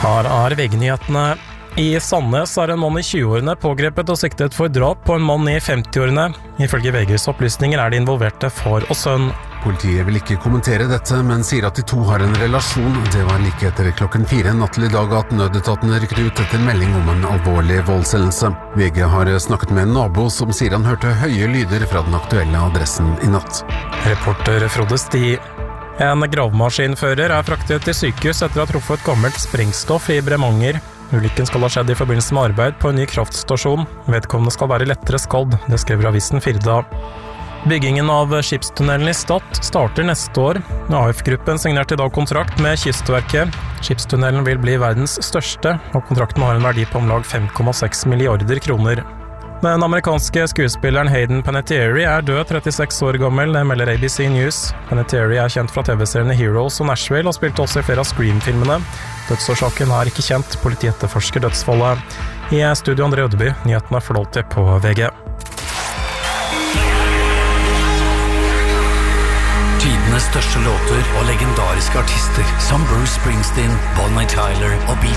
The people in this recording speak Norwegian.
Her VG-nyhetene. I Sandnes en mann i 20-årene pågrepet og siktet for drap på en mann i 50-årene. Ifølge VGs opplysninger de involverte far og sønn. Politiet vil ikke kommentere dette, men sier at de to har en relasjon. Det var like etter 4:00 natt til i dag at nødetatene rykket ut etter melding om en alvorlig voldshendelse. VG har snakket med en nabo som sier han hørte høye lyder fra den aktuelle adressen i natt. Reporter Frode Sti. En gravemaskinfører fraktet til sykehus etter å ha truffet gammelt sprengstoff i Bremanger. Ulykken skal ha skjedd i forbindelse med arbeid på en ny kraftstasjon. Vedkommende skal være lettere skadd, det skriver avisen Firda. Byggingen av skipstunnelen i Stad starter neste år. AF-gruppen signerte i dag kontrakt med Kystverket. Skipstunnelen vil bli verdens største, og kontrakten har en verdi på om lag 5,6 milliarder kroner. Den amerikanske skuespilleren Hayden Panettiere død, 36 år gammel, det melder ABC News. Panettiere kjent fra TV-seriene Heroes og Nashville, og spilte også i flere av Scream-filmene. Dødsårsaken ikke kjent, politiet etterforsker dødsfallet. I studio André Ødeby, nyhetene får lov til på VG. Tidenes største låter og legendariske artister som Bruce Springsteen, Bonnie Tyler og Bee